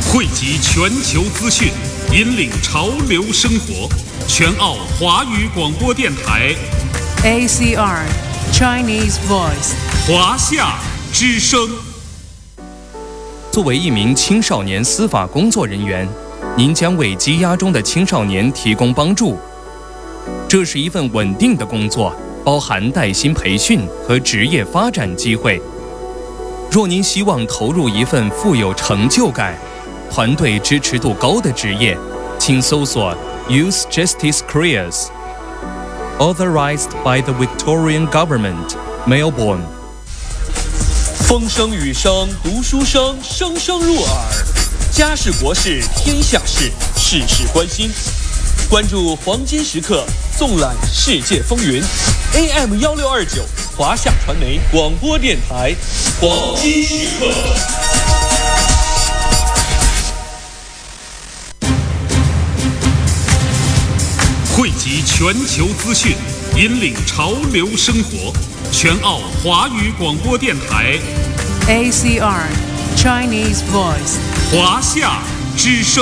汇集全球资讯，引领潮流生活。全澳华语广播电台 ACR Chinese Voice 华夏之声。 作为一名青少年司法工作人员，您将为羁押中的青少年提供帮助。这是一份稳定的工作，包含带薪培训和职业发展机会。若您希望投入一份富有成就感、团队支持度高的职业，请搜索 Youth Justice Careers. Authorized by the Victorian Government, Melbourne. 风声雨声读书声，声声入耳。家事国事天下事，事事关心。关注黄金时刻，纵览世界风云。AM1629华夏传媒广播电台，黄金时刻。 汇集全球资讯，引领潮流生活。全澳华语广播电台 ACR Chinese Voice 华夏之声。